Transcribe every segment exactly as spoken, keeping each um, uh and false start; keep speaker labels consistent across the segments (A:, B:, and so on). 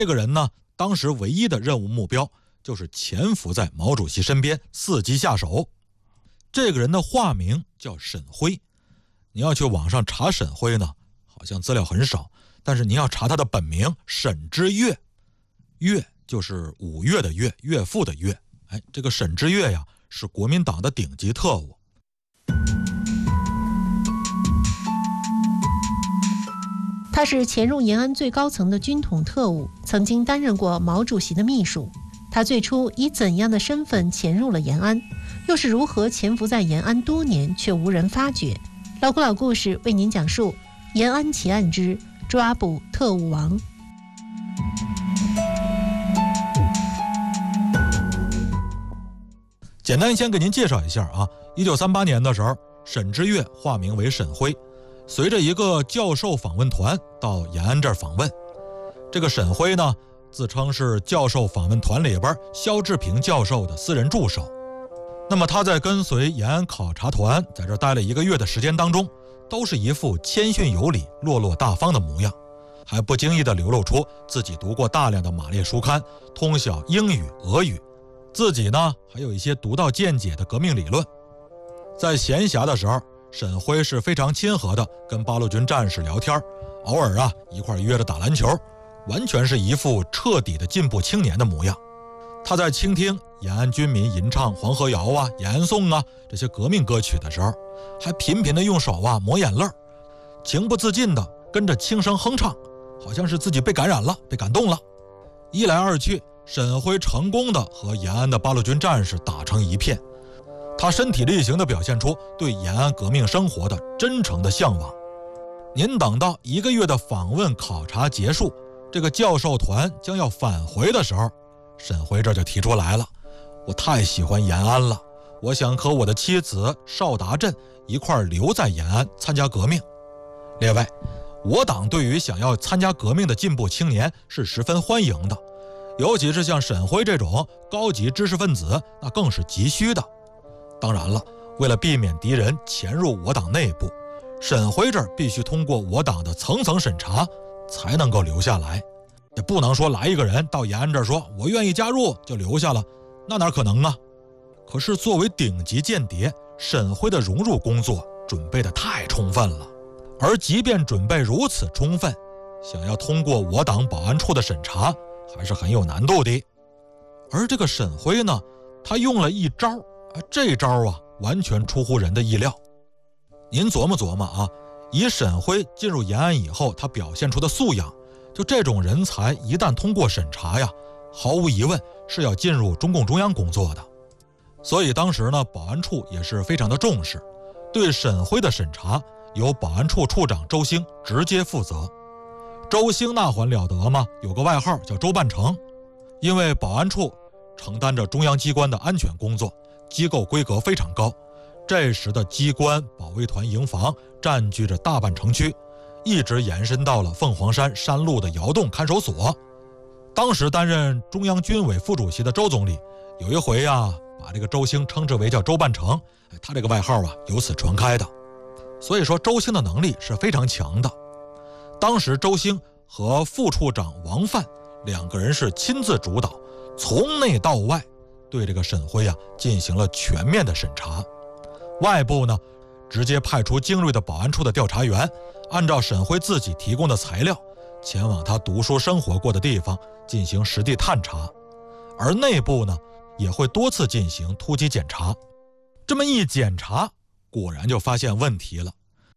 A: 这个人呢，当时唯一的任务目标就是潜伏在毛主席身边，伺机下手。这个人的化名叫沈辉，你要去网上查沈辉呢，好像资料很少，但是你要查他的本名沈之岳，岳就是五岳的岳，岳父的岳。哎，这个沈之岳呀，是国民党的顶级特务。
B: 他是潜入延安最高层的军统特务，曾经担任过毛主席的秘书。他最初以怎样的身份潜入了延安，又是如何潜伏在延安多年却无人发觉？老古老故事为您讲述延安奇案之抓捕特务王。
A: 简单先给您介绍一下啊，一九三八年的时候，沈之岳化名为沈辉，随着一个教授访问团到延安这儿访问。这个沈辉呢，自称是教授访问团里边萧志平教授的私人助手。那么他在跟随延安考察团在这待了一个月的时间当中，都是一副谦逊有礼、落落大方的模样，还不经意地流露出自己读过大量的马列书刊，通晓英语、俄语，自己呢还有一些独到见解的革命理论。在闲暇的时候，沈辉是非常亲和的跟八路军战士聊天，偶尔啊一块约着打篮球，完全是一副彻底的进步青年的模样。他在倾听延安军民吟唱黄河谣啊、延安颂啊这些革命歌曲的时候，还频频的用手啊抹眼泪，情不自禁的跟着轻声哼唱，好像是自己被感染了，被感动了。一来二去，沈辉成功的和延安的八路军战士打成一片，他身体力行地表现出对延安革命生活的真诚的向往。您等到一个月的访问考察结束，这个教授团将要返回的时候，沈辉这就提出来了，我太喜欢延安了，我想和我的妻子邵达镇一块儿留在延安参加革命。列位，我党对于想要参加革命的进步青年是十分欢迎的，尤其是像沈辉这种高级知识分子，那更是急需的。当然了，为了避免敌人潜入我党内部，沈辉这儿必须通过我党的层层审查才能够留下来，也不能说来一个人到延安这儿说我愿意加入就留下了，那哪可能啊？可是作为顶级间谍，沈辉的融入工作准备得太充分了，而即便准备如此充分，想要通过我党保安处的审查还是很有难度的。而这个沈辉呢，他用了一招，这招啊完全出乎人的意料。您琢磨琢磨啊，以沈辉进入延安以后他表现出的素养，就这种人才一旦通过审查呀，毫无疑问是要进入中共中央工作的。所以当时呢，保安处也是非常的重视，对沈辉的审查由保安处处长周兴直接负责。周兴那还了得吗？有个外号叫周半城，因为保安处承担着中央机关的安全工作，机构规格非常高。这时的机关保卫团营房占据着大半城区，一直延伸到了凤凰山山路的窑洞看守所。当时担任中央军委副主席的周总理有一回啊，把这个周兴称之为叫周半城，他这个外号啊由此传开的。所以说周兴的能力是非常强的。当时周兴和副处长王范两个人是亲自主导，从内到外对这个沈辉啊进行了全面的审查。外部呢，直接派出精锐的保安处的调查员，按照沈辉自己提供的材料，前往他读书生活过的地方进行实地探查。而内部呢，也会多次进行突击检查。这么一检查，果然就发现问题了。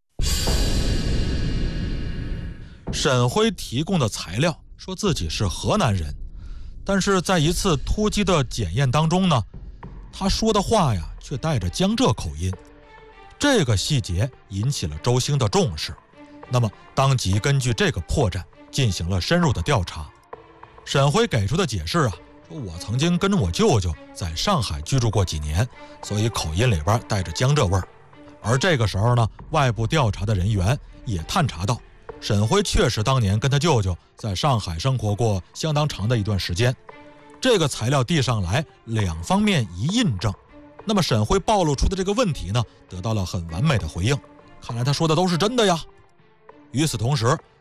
A: 沈辉提供的材料说自己是河南人，但是在一次突击的检验当中呢，他说的话呀却带着江浙口音。这个细节引起了周兴的重视，那么当即根据这个破绽进行了深入的调查。沈辉给出的解释啊，说我曾经跟着我舅舅在上海居住过几年，所以口音里边带着江浙味儿。而这个时候呢，外部调查的人员也探查到，沈辉确实当年跟他舅舅在上海生活过相当长的一段时间。这个材料递上来，两方面一印证，那么沈辉暴露出的这个问题呢，得到了很完美的回应。看来他说的都是真的呀。与此同时，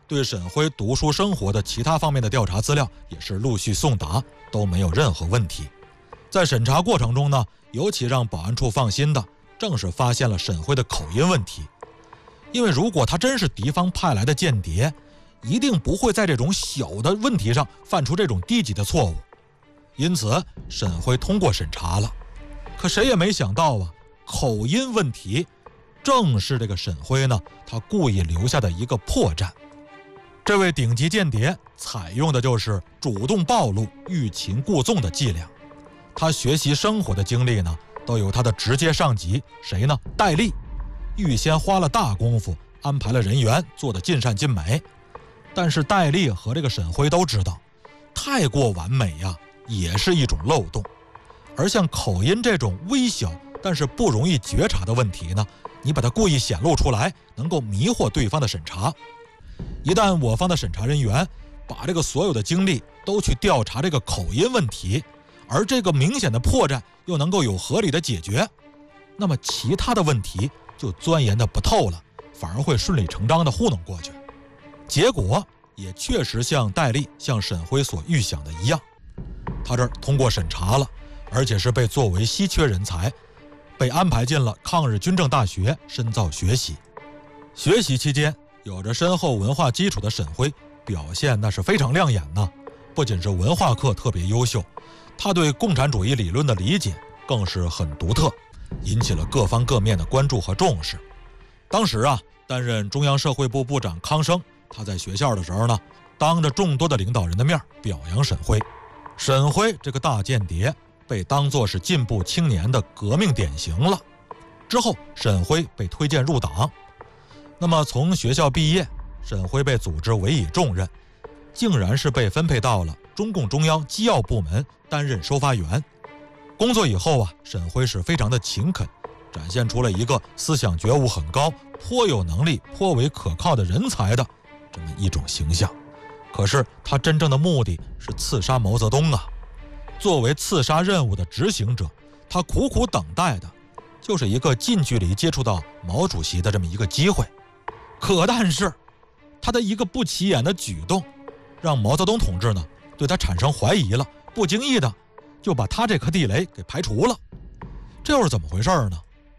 A: 对沈辉读书生活的其他方面的调查资料也是陆续送达，都没有任何问题。在审查过程中呢，尤其让保安处放心的，正是发现了沈辉的口音问题。因为如果他真是敌方派来的间谍，一定不会在这种小的问题上犯出这种低级的错误。因此沈辉通过审查了。可谁也没想到啊，口音问题正是这个沈辉呢他故意留下的一个破绽。这位顶级间谍采用的就是主动暴露、欲擒故纵的伎俩。他学习生活的经历呢，都由他的直接上级谁呢？戴笠预先花了大功夫安排了人员，做得尽善尽美。但是戴笠和这个沈辉都知道，太过完美呀，也是一种漏洞。而像口音这种微小但是不容易觉察的问题呢，你把它故意显露出来，能够迷惑对方的审查。一旦我方的审查人员把这个所有的精力都去调查这个口音问题，而这个明显的破绽又能够有合理的解决，那么其他的问题就钻研的不透了，反而会顺理成章的糊弄过去。结果也确实像戴笠、像沈辉所预想的一样，他这儿通过审查了，而且是被作为稀缺人才，被安排进了抗日军政大学深造学习。学习期间，有着深厚文化基础的沈辉表现那是非常亮眼呢。不仅是文化课特别优秀，他对共产主义理论的理解更是很独特，引起了各方各面的关注和重视。当时啊，担任中央社会部部长康生，他在学校的时候呢，当着众多的领导人的面表扬沈辉。沈辉这个大间谍被当作是进步青年的革命典型了。之后沈辉被推荐入党。那么从学校毕业，沈辉被组织委以重任，竟然是被分配到了中共中央机要部门担任收发员。工作以后啊，沈辉是非常的勤恳，展现出了一个思想觉悟很高、颇有能力、颇为可靠的人才的这么一种形象。可是他真正的目的是刺杀毛泽东啊！作为刺杀任务的执行者，他苦苦等待的就是一个近距离接触到毛主席的这么一个机会。可但是他的一个不起眼的举动，让毛泽东同志呢对他产生怀疑了，不经意的就把他这颗地雷给排除了。这又是怎么回事呢？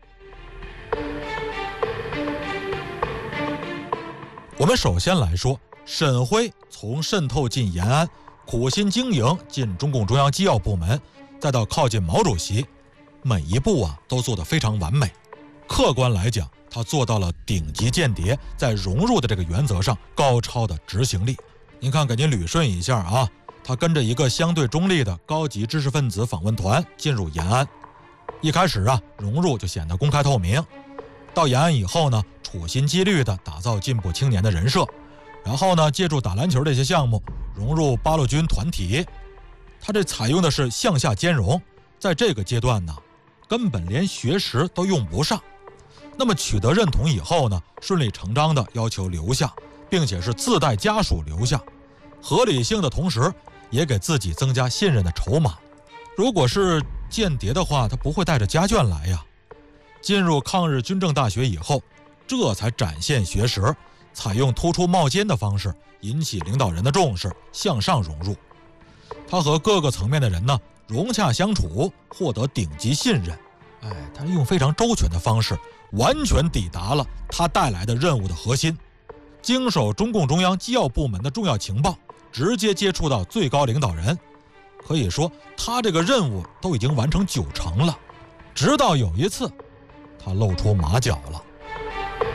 A: 我们首先来说，沈辉从渗透进延安，苦心经营进中共中央机要部门，再到靠近毛主席，每一步啊都做得非常完美。客观来讲，他做到了顶级间谍在融入的这个原则上高超的执行力。您看，给您捋顺一下啊，他跟着一个相对中立的高级知识分子访问团进入延安。一开始啊，融入就显得公开透明。到延安以后呢，处心积虑地打造进步青年的人设，然后呢，借助打篮球这些项目融入八路军团体。他这采用的是向下兼容，在这个阶段呢，根本连学识都用不上。那么取得认同以后呢，顺理成章地要求留下，并且是自带家属留下，合理性的同时也给自己增加信任的筹码。如果是间谍的话，他不会带着家眷来呀。进入抗日军政大学以后，这才展现学识，采用突出冒尖的方式引起领导人的重视，向上融入。他和各个层面的人呢融洽相处，获得顶级信任。哎，他用非常周全的方式，完全抵达了他带来的任务的核心，经手中共中央机要部门的重要情报，直接接触到最高领导人。可以说他这个任务都已经完成九成了。直到有一次他露出马脚了。